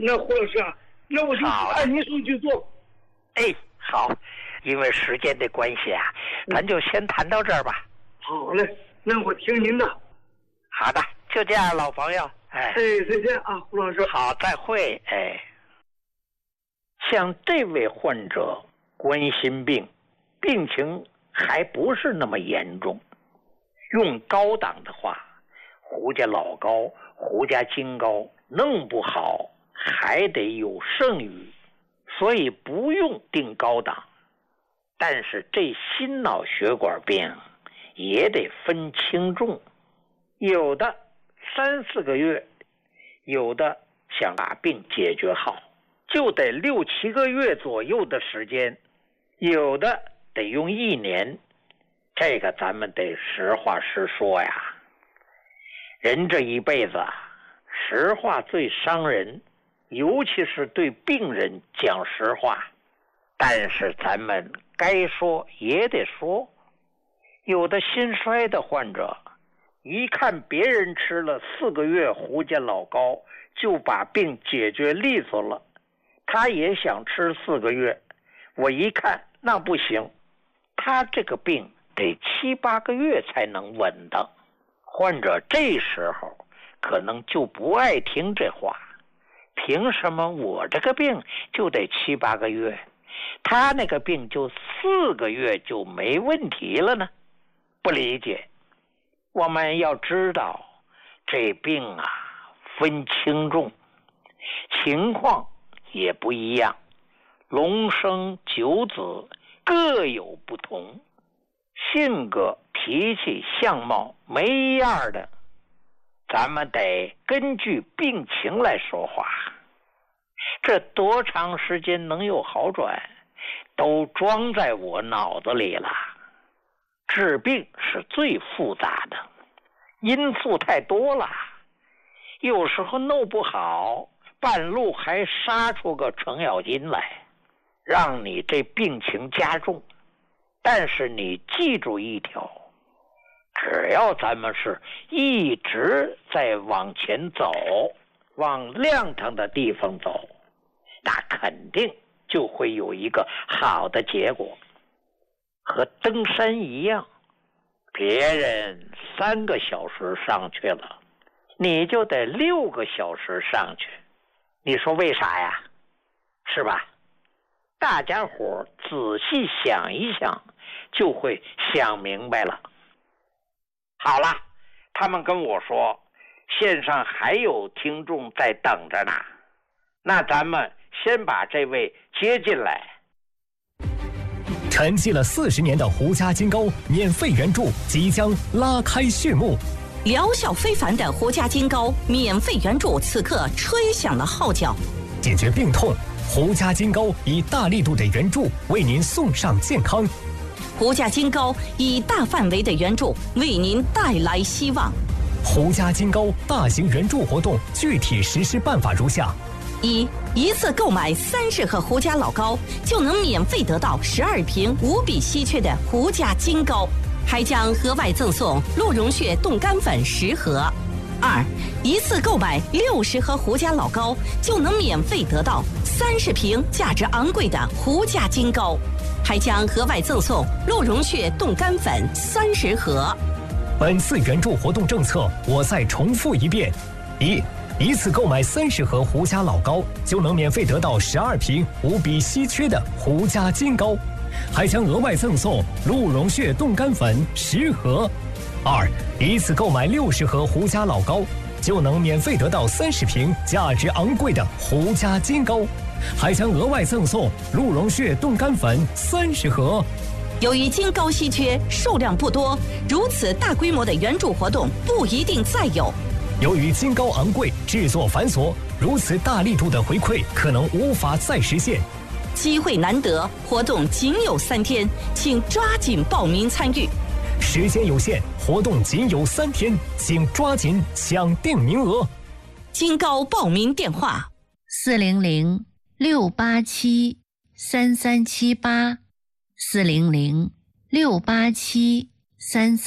那胡老师啊，那我就按您说去做。 哎，好，因为时间的关系啊，咱就先谈到这儿吧。 好嘞，那我听您的。 好的，就这样，老朋友。哎， 再见啊，胡老师。 好，再会。哎，像这位患者冠心病，病情还不是那么严重，用高档的话，胡家老高、胡家金高弄不好还得有剩余，所以不用定高档。但是这心脑血管病也得分轻重，有的3、4个月，有的想把病解决好就得6、7个月左右的时间，有的得用1年。这个咱们得实话实说呀，人这一辈子实话最伤人，尤其是对病人讲实话。但是咱们该说也得说，有的心衰的患者一看别人吃了4个月胡家老高就把病解决利索了，他也想吃4个月。我一看那不行，他这个病得7、8个月才能稳当。患者这时候可能就不爱听这话，凭什么我这个病就得7、8个月，他那个病就4个月就没问题了呢？不理解。我们要知道这病啊分轻重，情况也不一样，龙生九子各有不同，性格脾气相貌没样的，咱们得根据病情来说话。这多长时间能有好转，都装在我脑子里了。治病是最复杂的，因素太多了，有时候弄不好，半路还杀出个程咬金来，让你这病情加重。但是你记住一条，只要咱们是一直在往前走，往亮堂的地方走，那肯定就会有一个好的结果。和登山一样，别人3个小时上去了，你就得6个小时上去。你说为啥呀？是吧？大家伙仔细想一想，就会想明白了。好了，他们跟我说线上还有听众在等着呢，那咱们先把这位接进来。 沉寂了40年的胡家金高免费援助即将拉开序幕， 疗效非凡的胡家金高免费援助此刻吹响了号角。 解决病痛，胡家金高以大力度的援助为您送上健康。 胡家金高以大范围的援助为您带来希望。 胡家金高大型援助活动具体实施办法如下： 一次购买30盒胡家老高，就能免费得到12瓶无比稀缺的胡家金高，还将额外赠送鹿茸血冻干粉10盒。一次购买60盒胡家老高，就能免费得到30瓶价值昂贵的胡家金高，还将额外赠送鹿茸血冻干粉30盒。 本次援助活动政策我再重复一遍：一次购买30盒胡家老高，就能免费得到12瓶无比稀缺的胡家金高，还将额外赠送鹿茸血冻干粉10盒。一次购买60盒胡家老高，就能免费得到30瓶价值昂贵的胡家金高，还将额外赠送鹿茸血冻干粉30盒。 由于金高稀缺，数量不多，如此大规模的援助活动不一定再有。 由于金高昂贵，制作繁琐，如此大力度的回馈可能无法再实现。 机会难得，活动仅有3天，请抓紧报名参与。 时间有限，活动仅有3天，请抓紧抢定名额。 金高报名电话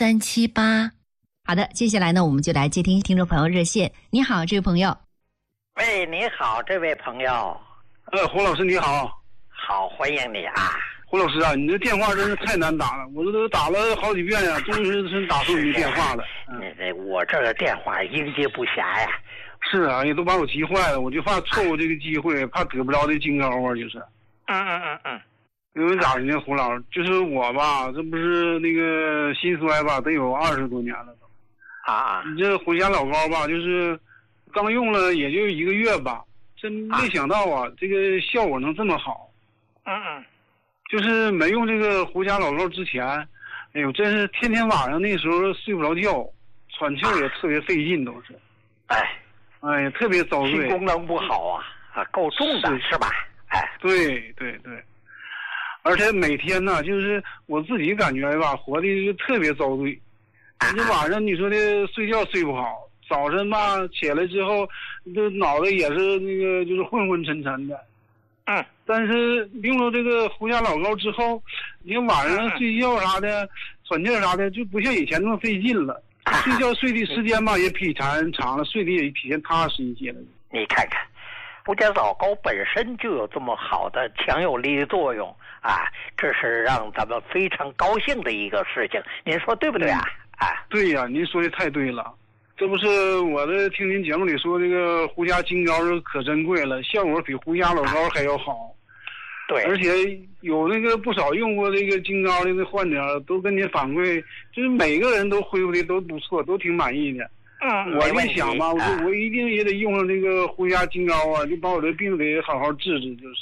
：400-687-3378，400-687-3378。好的，接下来呢，我们就来接听听众朋友热线。你好，这位朋友。 喂，你好，这位朋友。 胡老师你好。 好，欢迎你啊。 胡老师啊，你这电话真是太难打了，我这都打了好几遍呀，终于是打通你电话了。 我这个电话应接不暇呀。 是啊，也都把我急坏了，我就怕错过这个机会，怕得不着这金高啊，就是。因为咋的呢，胡老师，就是我吧，这不是那个心衰吧，得有20多年了都。你这回家老高吧，就是刚用了也就1个月吧，真没想到啊，这个效果能这么好。就是没用这个胡家老高之前，哎呦，真是天天晚上那时候睡不着觉，喘气也特别费劲，都是。哎呀，特别遭罪。 心功能不好啊，够重的是吧？ 对。而且每天呢，就是我自己感觉吧，活的就特别遭罪。你晚上你说的睡觉睡不好，早晨吧起来之后，这脑袋也是那个就是昏昏沉沉的。但是用了这个胡家老高之后，你晚上睡觉啥的、喘气啥的就不像以前那么费劲了。睡觉睡的时间吧也比以前长了，睡得也比以前踏实一些了。 你看看，胡家老高本身就有这么好的强有力的作用啊，这是让咱们非常高兴的一个事情，您说对不对啊？ 对呀，您说的太对了。这不是我的听您节目里说这个胡家金高是可珍贵了，效果比胡家老高还要好。 对， 而且有那个不少用过这个金高的那患者都跟您反馈，就是每个人都恢复的都不错，都挺满意的。我就想吧，我一定也得用上这个胡家金高啊，就把我这病给好好治治，就是。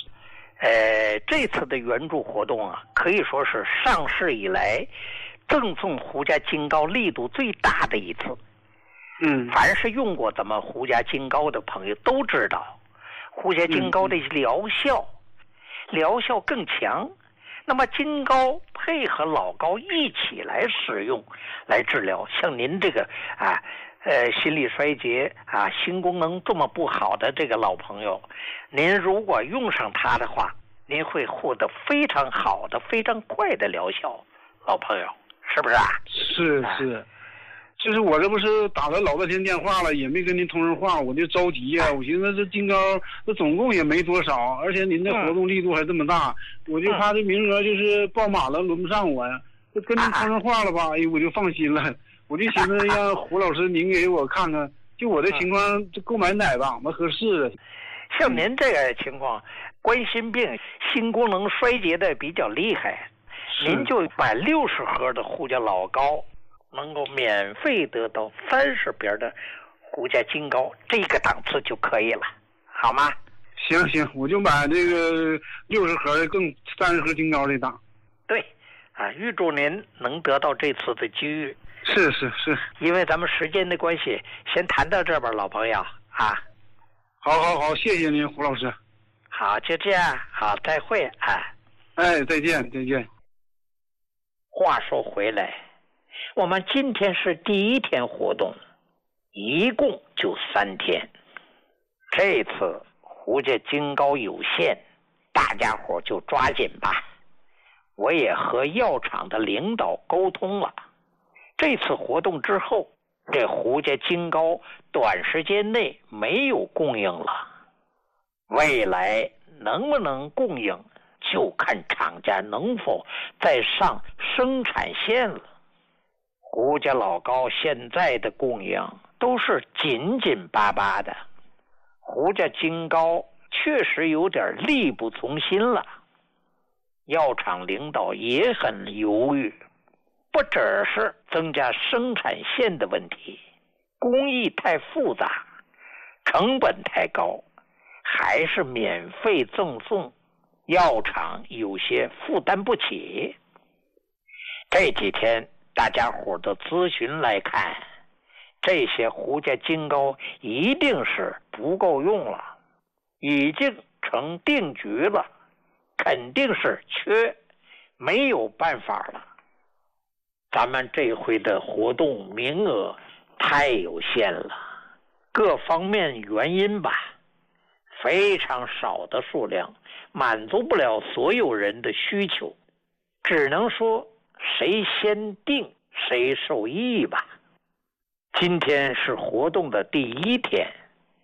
这次的援助活动啊，可以说是上市以来赠送胡家金高力度最大的一次。凡是用过咱们胡家金高的朋友都知道，胡家金高的疗效更强。那么金高配合老高一起来使用来治疗，像您这个心力衰竭心功能这么不好的这个老朋友，您如果用上它的话，您会获得非常好的非常快的疗效，老朋友是不是啊？ 是。就是我这不是打了老半天电话了，也没跟您通上话，我就着急呀。我寻思这金高这总共也没多少，而且您这活动力度还这么大，我就怕这名额就是爆满了，轮不上我呀。就跟您通上话了吧，我就放心了。我就寻思让胡老师您给我看看，就我的情况，这购买哪档子合适的。 像您这个情况，冠心病、心功能衰竭的比较厉害，您就买60盒的胡家老高，能够免费得到30瓶的胡家金高，这个档次就可以了，好吗？ 行，我就买这个60盒的更30盒金高这档。对， 预祝您能得到这次的机遇。 是。 因为咱们时间的关系，先谈到这边，老朋友啊。 好，谢谢您，胡老师。 好，就这样，好，再会啊。 再见。 话说回来，我们今天是第1天活动，一共就3天。这次胡家金高有限，大家伙就抓紧吧。我也和药厂的领导沟通了，这次活动之后，这胡家金高短时间内没有供应了，未来能不能供应，就看厂家能否再上生产线了。胡家老高现在的供应都是紧紧巴巴的，胡家金高确实有点力不从心了。药厂领导也很犹豫，不只是增加生产线的问题，工艺太复杂，成本太高，还是免费赠送，药厂有些负担不起。这几天大家伙的咨询来看，这些胡家金高一定是不够用了，已经成定局了，肯定是缺，没有办法了。咱们这回的活动名额太有限了，各方面原因吧，非常少的数量满足不了所有人的需求，只能说谁先定谁受益吧。今天是活动的第1天，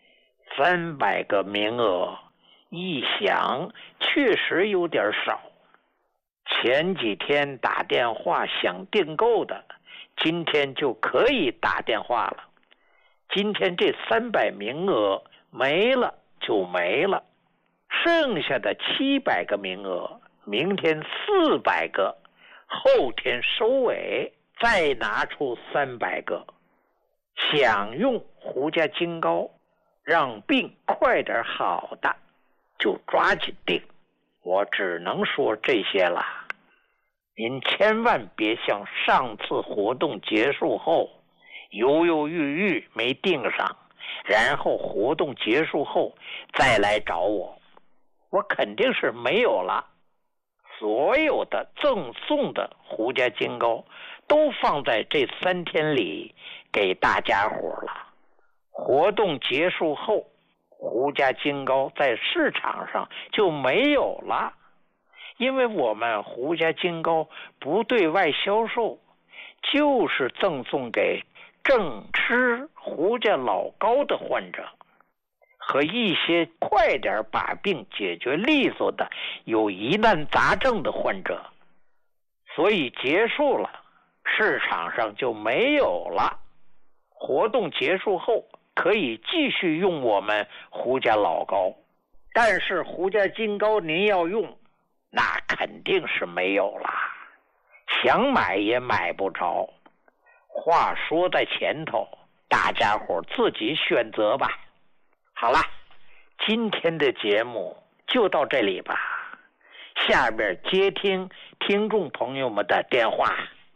300个名额，一想确实有点少。前几天打电话想订购的，今天就可以打电话了。今天这300名额没了就没了，剩下的700个名额，明天400个，后天收尾再拿出300个。想用胡家金膏让病快点好的，就抓紧订。我只能说这些了。您千万别像上次活动结束后犹犹豫豫没订上，然后活动结束后再来找我，我肯定是没有了。所有的赠送的胡家金膏都放在这3天里给大家伙了。活动结束后，胡家金膏在市场上就没有了，因为我们胡家金膏不对外销售，就是赠送给正吃胡家老膏的患者和一些快点把病解决利索的有疑难杂症的患者。所以结束了，市场上就没有了。活动结束后可以继续用我们胡家老膏，但是胡家金膏您要用，那肯定是没有了，想买也买不着。话说在前头，大家伙自己选择吧。好了，今天的节目就到这里吧，下边接听听众朋友们的电话。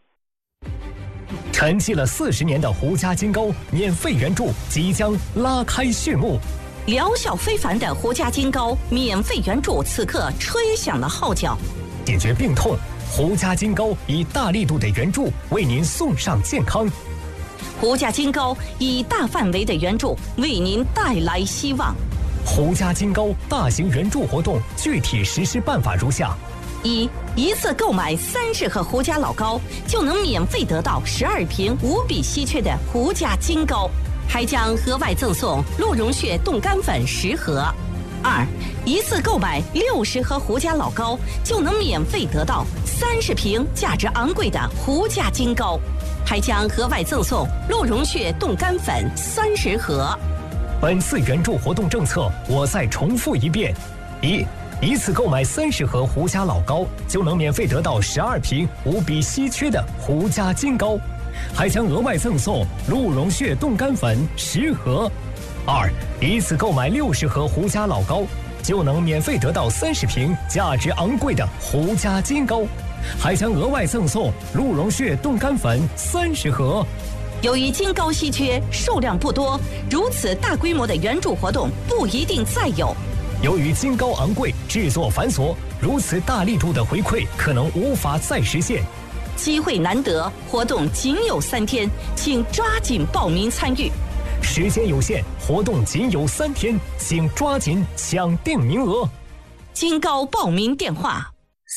沉寂了40年的胡家金膏免费援助即将拉开序幕， 疗效非凡的胡家金膏免费援助此刻吹响了号角。 解决病痛，胡家金膏以大力度的援助为您送上健康。 胡家金膏以大范围的援助为您带来希望。 胡家金膏大型援助活动具体实施办法如下： 一次购买30盒胡家老膏，就能免费得到12瓶无比稀缺的胡家金膏，还将额外赠送鹿茸血冻干粉10盒。一次购买60盒胡家老膏，就能免费得到30瓶价值昂贵的胡家金膏，还将额外赠送鹿茸血冻干粉30盒。 本次援助活动政策，我再重复一遍：一次购买30盒胡家老膏，就能免费得到12瓶无比稀缺的胡家金膏，还将额外赠送鹿茸血冻干粉10盒。一次购买60盒胡家老膏，就能免费得到30瓶价值昂贵的胡家金膏，还将额外赠送鹿茸血冻干粉30盒。 由于金膏稀缺，数量不多，如此大规模的援助活动不一定再有。 由于金膏昂贵，制作繁琐，如此大力度的回馈可能无法再实现。 机会难得，活动仅有3天，请抓紧报名参与。 时间有限，活动仅有3天，请抓紧抢订名额。 金膏报名电话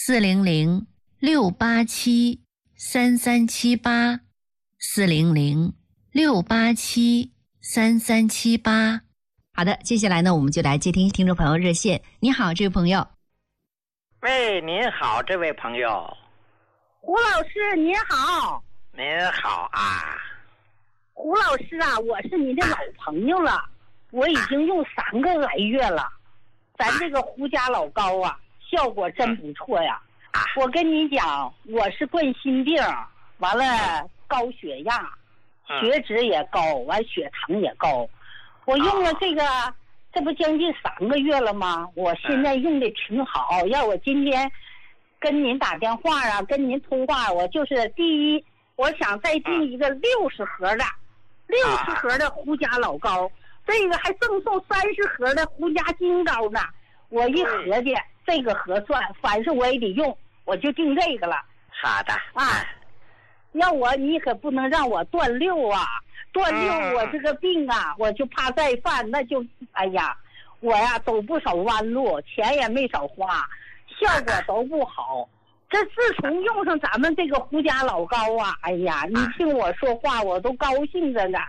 ：400-687-3378，400-687-3378。好的，接下来呢，我们就来接听听众朋友热线。你好，这位朋友。 喂，您好，这位朋友。 胡老师您好。 您好啊。 胡老师啊，我是你的老朋友了，我已经用3个来月了。咱这个胡家老膏啊，效果真不错呀。我跟你讲，我是冠心病，完了高血压，血脂也高，完血糖也高。我用了这个，这不将近3个月了吗？我现在用的挺好。要我今天跟您打电话啊，跟您通话，我就是第一，我想再订一个60盒的胡家老膏，这个还赠送30盒的胡家金膏呢。我一合计，这个合算，凡是我也得用，我就订这个了。 好的啊，要你可不能让我断六啊！断六，我这个病啊，我就怕再犯，那就哎呀，我呀走不少弯路，钱也没少花，效果都不好。这自从用上咱们这个胡家老膏啊，哎呀，你听我说话，我都高兴着呢。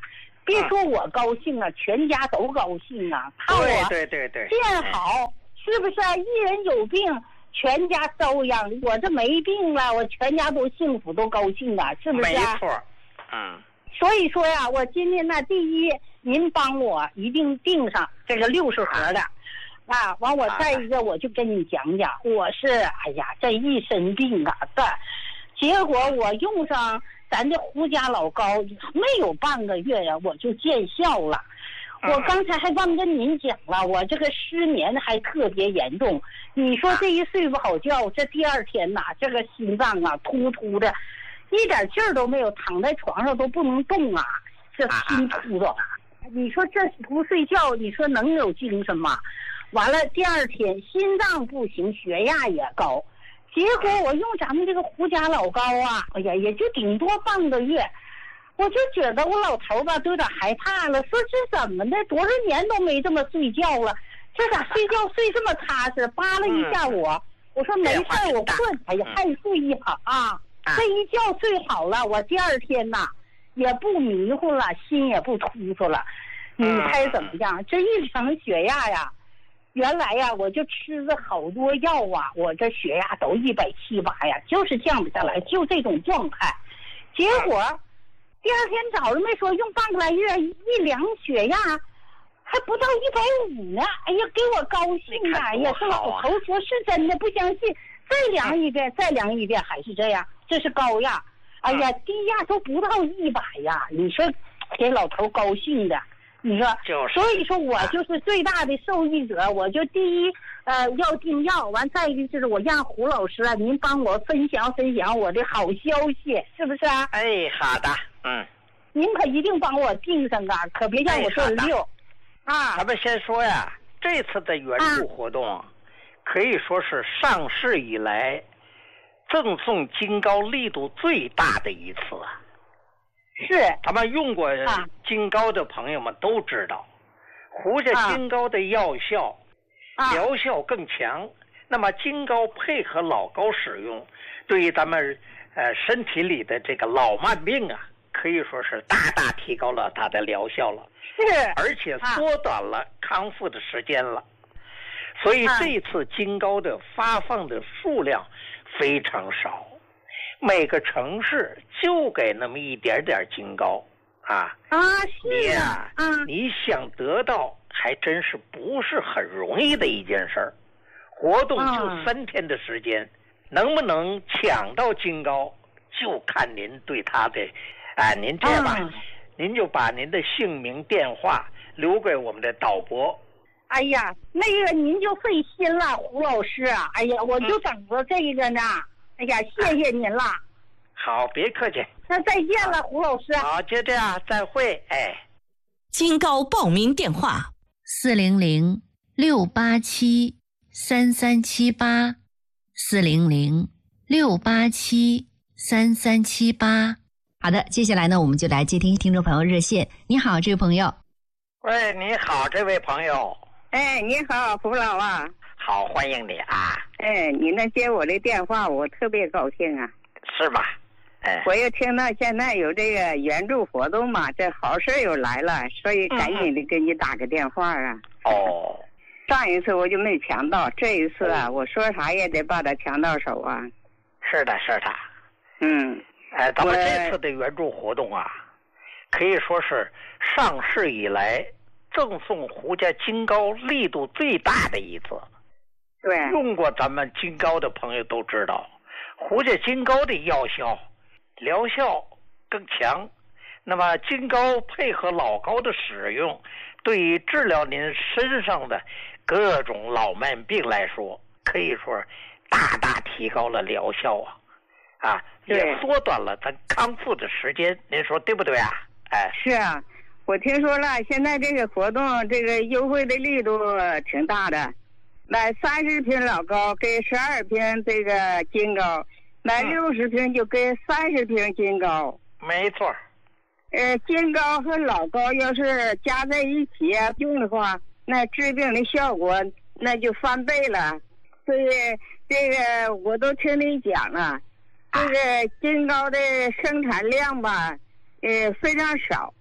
别说我高兴啊，全家都高兴啊，看我对变好，是不是啊？一人有病，全家遭殃。我这没病了，我全家都幸福，都高兴啊，是不是啊？ 没错， 所以说呀，我今天呢，第一，您帮我一定订上这个60盒的，啊，完我再一个我就跟你讲讲，我是哎呀这一身病啊，结果我用上咱这胡家老膏没有半个月呀，我就见效了。我刚才还忘跟您讲了，我这个失眠还特别严重。你说这一睡不好觉，这第二天呐，这个心脏啊突突的，一点劲儿都没有，躺在床上都不能动啊，这心突着。你说这不睡觉，你说能有精神吗？完了第二天心脏不行，血压也高。结果我用咱们这个胡家老膏啊，哎呀，也就顶多半个月，我就觉得我老头吧都有点害怕了，说这怎么的，多少年都没这么睡觉了，这咋睡觉睡这么踏实？扒拉一下我说没事，我困，哎呀，还睡一会儿啊，这一觉睡好了，我第二天呐也不迷糊了，心也不突突了。你猜怎么样？这一量血压呀，原来呀，我就吃了好多药啊，我这血压都170、180呀，就是降不下来，就这种状态。结果第二天早上没说用半个来月，一量血压还不到150呢。哎呀，给我高兴的！哎呀，这老头说是真的，不相信，再量一遍，还是这样，这是高压。哎呀，低压都不到100呀！你说给老头高兴的。你说，所以说我就是最大的受益者。我就第一，要订药，完再一个就是我让胡老师啊，您帮我分享我的好消息，是不是啊？ 哎，好的， 您可一定帮我订上啊，可别让我断溜。 咱们先说呀，这次的援助活动，可以说是上市以来赠送金膏力度最大的一次啊。 是， 咱们用过金膏的朋友们都知道，胡家金膏的药效、疗效更强。那么金膏配合老膏使用，对于咱们身体里的这个老慢病啊，可以说是大大提高了它的疗效了。 是， 而且缩短了康复的时间了。所以这次金膏的发放的数量非常少。每个城市就给那么一点点金膏是啊， 你想得到还真是不是很容易的一件事儿。活动就3天的时间，能不能抢到金膏，就看您对他的您这样吧，您就把您的姓名、电话留给我们的导播。 哎呀，那个您就费心了，胡老师啊！哎呀，我就等着这个呢。哎呀，谢谢您了。 好，别客气。 那再见了，胡老师。 好，就这样，再会。 金膏报名电话 400-687-3378，400-687-3378。好的，接下来呢，我们就来接听听众朋友热线。你好，这位朋友。 喂，你好，这位朋友。 你好，胡老啊。 好，欢迎你啊。 你能接我的电话，我特别高兴啊。 是吧？ 我又听到现在有这个援助活动嘛，这好事又来了，所以赶紧的给你打个电话啊。上一次我就没抢到，这一次啊，我说啥也得把它抢到手啊。 是的。咱们这次的援助活动啊，可以说是上市以来赠送胡家金膏力度最大的一次。 对， 用过咱们金膏的朋友都知道，胡家金膏的药效、疗效更强。那么金膏配合老膏的使用，对于治疗您身上的各种老慢病来说，可以说大大提高了疗效也缩短了咱康复的时间。您说对不对啊？ 是啊，我听说了，现在这个活动这个优惠的力度挺大的。买30瓶老膏给12瓶这个金膏，买60瓶就给30瓶金膏。 没错。 金膏和老膏要是加在一起用的话，那治病的效果那就翻倍了。所以这个我都听你讲了，这个金膏的生产量吧，非常少。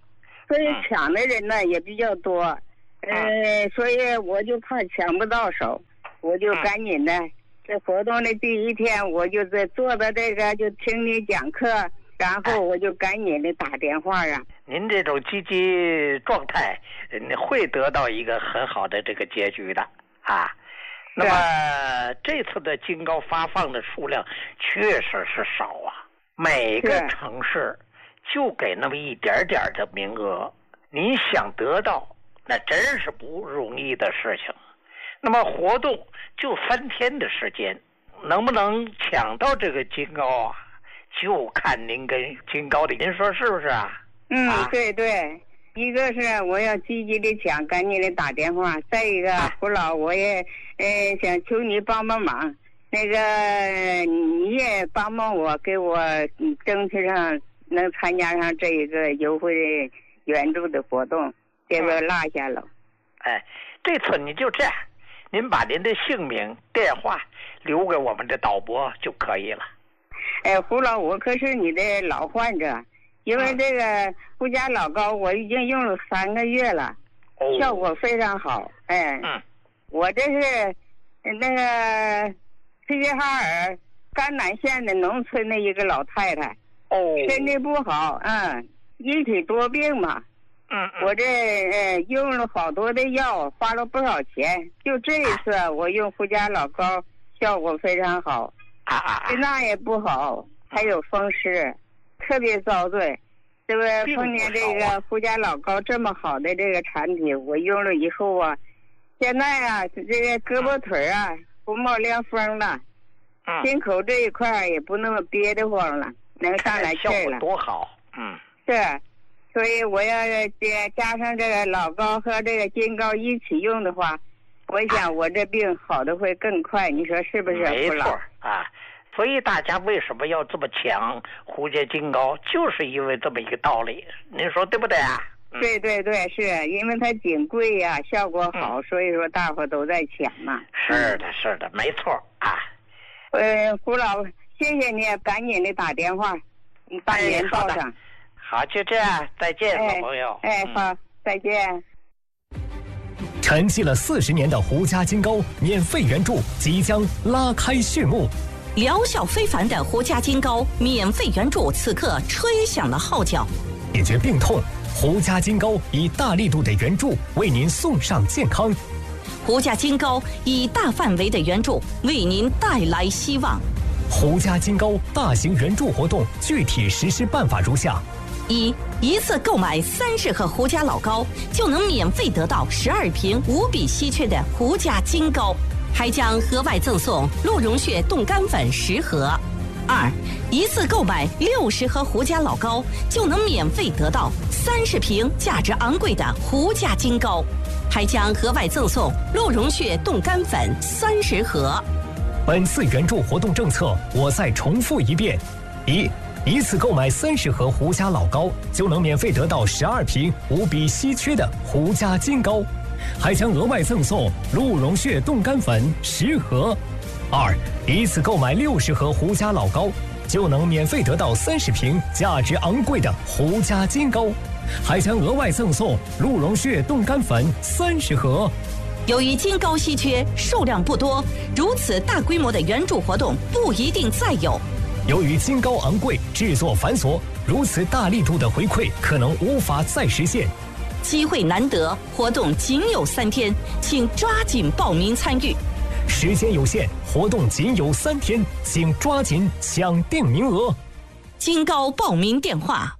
所以抢的人呢也比较多，所以我就怕抢不到手，我就赶紧的。这活动的第一天，我就在坐到这个就听你讲课，然后我就赶紧的打电话啊。 您这种积极状态，会得到一个很好的这个结局的啊。那么这次的金糕发放的数量确实是少啊，每个城市就给那么一点点的名额，你想得到那真是不容易的事情。那么活动就3天的时间，能不能抢到这个金糕啊，就看您跟金糕的，您说是不是啊？ 对对，一个是我要积极的抢，赶紧的打电话；再一个，胡老我也想求你帮帮忙，那个你也帮帮我，给我争取上能参加上这一个优惠援助的活动，别落下了。 这次你就这样，您把您的姓名、电话留给我们的导播就可以了。 胡老，我可是你的老患者，因为这个胡家老膏我已经用了3个月了，效果非常好。我这是那个齐齐哈尔甘南县的农村的一个老太太，身体不好，一体多病嘛。我这用了好多的药，花了不少钱。就这一次我用胡家老膏，效果非常好。心脏也不好，还有风湿，特别遭罪。这个碰见这个胡家老膏这么好的这个产品，我用了以后啊，现在啊这个胳膊腿啊不冒凉风了，心口这一块也不那么憋得慌了，能上来气了。 多好。 是。所以我要加上这个老膏和这个金膏一起用的话，我想我这病好的会更快，你说是不是？ 没错啊。所以大家为什么要这么抢胡家金膏，就是因为这么一个道理，您说对不对啊？ 对对对，是因为它挺贵呀，效果好，所以说大伙都在抢嘛。 是的，是的，没错啊。 胡老，谢谢你，赶紧的打电话，你把人报上。 好，就这样，再见，老朋友。 好，再见。 沉寂了40年的胡家金膏免费援助即将拉开序幕， 疗效非凡的胡家金膏免费援助此刻吹响了号角。 解决病痛，胡家金膏以大力度的援助为您送上健康。 胡家金膏以大范围的援助为您带来希望。 胡家金膏大型援助活动具体实施办法如下： 一次购买30盒胡家老膏，就能免费得到12瓶无比稀缺的胡家金膏，还将额外赠送鹿茸血冻干粉10盒。一次购买60盒胡家老膏，就能免费得到30瓶价值昂贵的胡家金膏，还将额外赠送鹿茸血冻干粉30盒。 本次援助活动政策，我再重复一遍：一次购买30盒胡家老膏，就能免费得到12瓶无比稀缺的胡家金膏，还将额外赠送鹿茸血冻干粉10盒。一次购买60盒胡家老膏，就能免费得到30瓶价值昂贵的胡家金膏，还将额外赠送鹿茸血冻干粉30盒。 由于金膏稀缺，数量不多，如此大规模的援助活动不一定再有。 由于金膏昂贵，制作繁琐，如此大力度的回馈可能无法再实现。 机会难得，活动仅有3天，请抓紧报名参与。 时间有限，活动仅有3天，请抓紧抢定名额。 金膏报名电话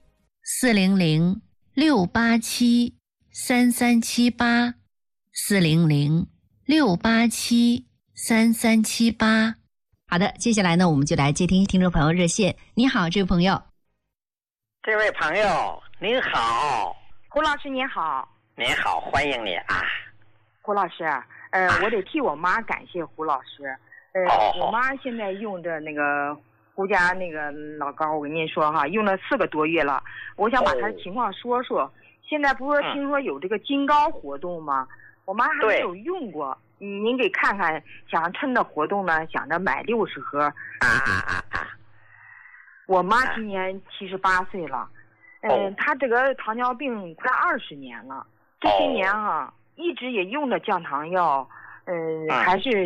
：400-687-3378，400-687-3378。好的，接下来呢，我们就来接听听众朋友热线。你好，这位朋友。 这位朋友，您好。 胡老师您好。 您好，欢迎你啊。 胡老师，我得替我妈感谢胡老师。我妈现在用的那个胡家那个老膏，我跟您说哈，用了4个多月了。我想把她的情况说说。现在不是听说有这个金膏活动吗？我妈还没有用过。您给看看，想趁着活动呢，想着买60盒。我妈今年78岁了， 他这个糖尿病快20年了，这些年哈，一直也用着降糖药，还是